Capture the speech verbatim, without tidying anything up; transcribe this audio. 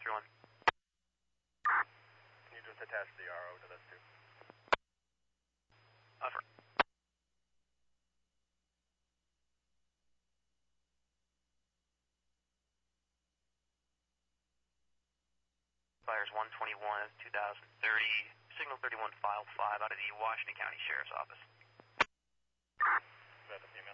three one. Can you just attach the R O to this too? Offer. Fires one twenty-one, two thousand thirty, signal thirty-one, file five out of the Washington County Sheriff's Office. Is that the